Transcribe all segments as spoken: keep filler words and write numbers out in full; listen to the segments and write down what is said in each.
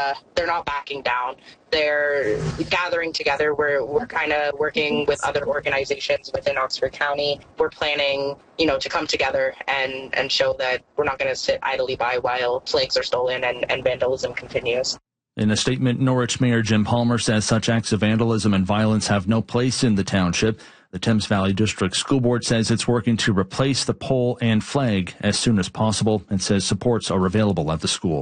uh, they're not backing down. They're gathering together. We're we're kind of working with other organizations within Oxford County. We're planning, you know, to come together and, and show that we're not going to sit idly by while flags are stolen and, and vandalism continues. In a statement, Norwich Mayor Jim Palmer says such acts of vandalism and violence have no place in the township. The Thames Valley District School Board says it's working to replace the pole and flag as soon as possible and says supports are available at the school.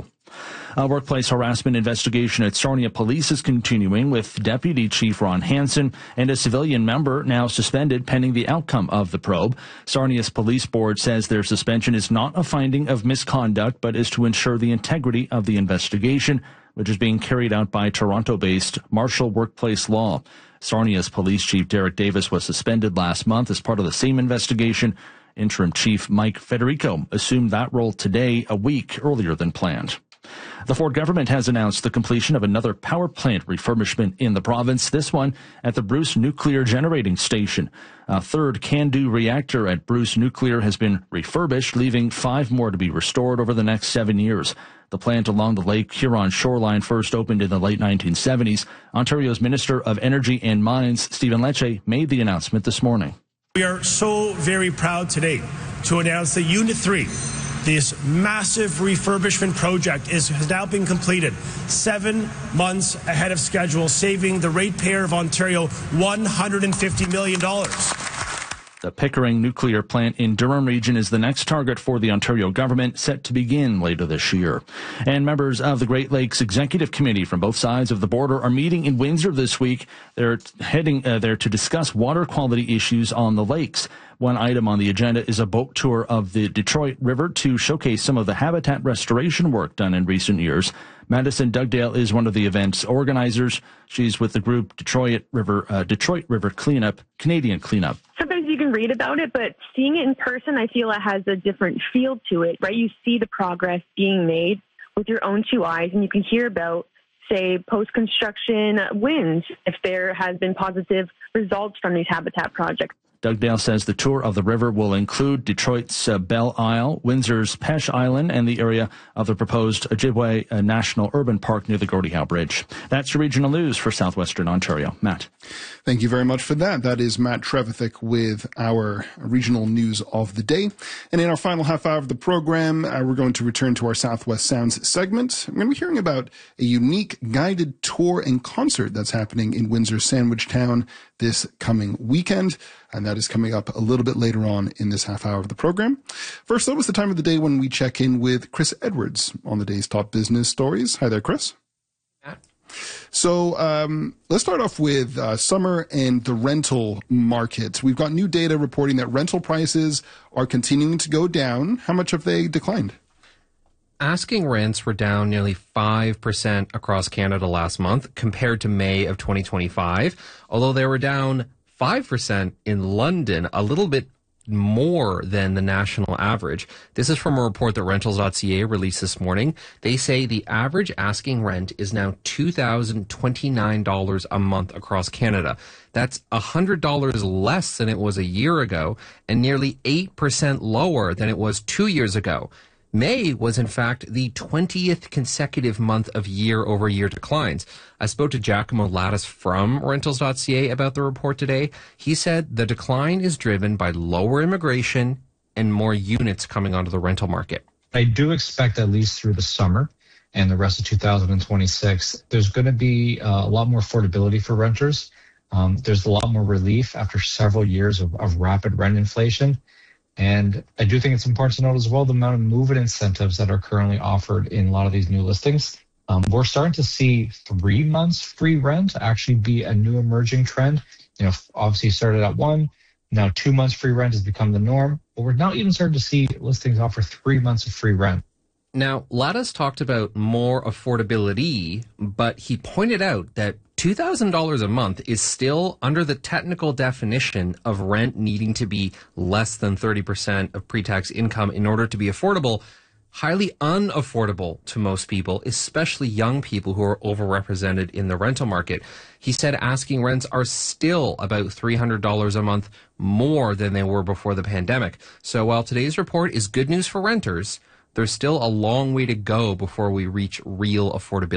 A workplace harassment investigation at Sarnia Police is continuing with Deputy Chief Ron Hansen and a civilian member now suspended pending the outcome of the probe. Sarnia's police board says their suspension is not a finding of misconduct, but is to ensure the integrity of the investigation, which is being carried out by Toronto-based Marshall Workplace Law. Sarnia's police chief Derek Davis was suspended last month as part of the same investigation. Interim Chief Mike Federico assumed that role today, a week earlier than planned. The Ford government has announced the completion of another power plant refurbishment in the province, this one at the Bruce Nuclear Generating Station. A third CANDU reactor at Bruce Nuclear has been refurbished, leaving five more to be restored over the next seven years. The plant along the Lake Huron shoreline first opened in the late nineteen seventies. Ontario's Minister of Energy and Mines, Stephen Lecce, made the announcement this morning. We are so very proud today to announce that Unit three, this massive refurbishment project, is, has now been completed seven months ahead of schedule, saving the ratepayer of Ontario one hundred fifty million dollars. The Pickering nuclear plant in Durham region is the next target for the Ontario government, set to begin later this year. And members of the Great Lakes Executive Committee from both sides of the border are meeting in Windsor this week. They're heading uh, there to discuss water quality issues on the lakes. One item on the agenda is a boat tour of the Detroit River to showcase some of the habitat restoration work done in recent years. Madison Dugdale is one of the event's organizers. She's with the group Detroit River uh, Detroit River Cleanup, Canadian Cleanup. Sometimes you can read about it, but seeing it in person, I feel it has a different feel to it, right? You see the progress being made with your own two eyes, and you can hear about, say, post-construction wins if there has been positive results from these habitat projects. Dugdale says the tour of the river will include Detroit's uh, Belle Isle, Windsor's Peche Island, and the area of the proposed Ojibwe uh, National Urban Park near the Gordie Howe Bridge. That's your regional news for Southwestern Ontario. Matt. Thank you very much for that. That is Matt Trevithick with our regional news of the day. And in our final half hour of the program, uh, we're going to return to our Southwest Sounds segment. We're going to be hearing about a unique guided tour and concert that's happening in Windsor Sandwich Town this coming weekend. And that is coming up a little bit later on in this half hour of the program. First, though, it's the time of the day when we check in with Chris Edwards on the day's top business stories. Hi there, Chris. Yeah. So um, let's start off with uh, summer and the rental market. We've got new data reporting that rental prices are continuing to go down. How much have they declined? Asking rents were down nearly five percent across Canada last month compared to May of twenty twenty-five, although they were down five percent in London, a little bit more than the national average. This is from a report that rentals dot c a released this morning. They say the average asking rent is now two thousand twenty-nine dollars a month across Canada. That's one hundred dollars less than it was a year ago and nearly eight percent lower than it was two years ago. May was, in fact, the twentieth consecutive month of year-over-year declines. I spoke to Giacomo Lattis from rentals dot c a about the report today. He said the decline is driven by lower immigration and more units coming onto the rental market. I do expect, at least through the summer and the rest of two thousand twenty-six, there's going to be uh, a lot more affordability for renters. Um, there's a lot more relief after several years of, of rapid rent inflation. And I do think it's important to note as well the amount of move-in incentives that are currently offered in a lot of these new listings. Um, we're starting to see three months free rent actually be a new emerging trend. You know, obviously started at one, now two months free rent has become the norm, but we're now even starting to see listings offer three months of free rent. Now, Lattis talked about more affordability, but he pointed out that two thousand dollars a month is still under the technical definition of rent needing to be less than thirty percent of pre-tax income in order to be affordable, highly unaffordable to most people, especially young people who are overrepresented in the rental market. He said asking rents are still about three hundred dollars a month more than they were before the pandemic. So while today's report is good news for renters, there's still a long way to go before we reach real affordability.